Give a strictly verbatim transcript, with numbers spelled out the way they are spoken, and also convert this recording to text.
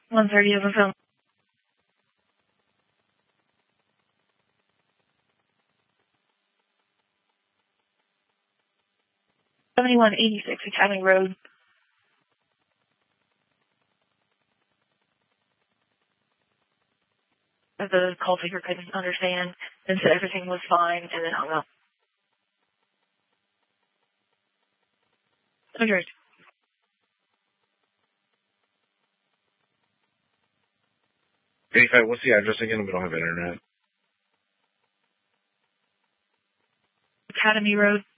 one thirty over film. seventy-one eighty-six Academy Road. The call taker couldn't understand and said everything was fine and then hung up. Okay. eighty-five, what's the address again? We don't have internet. Academy Road.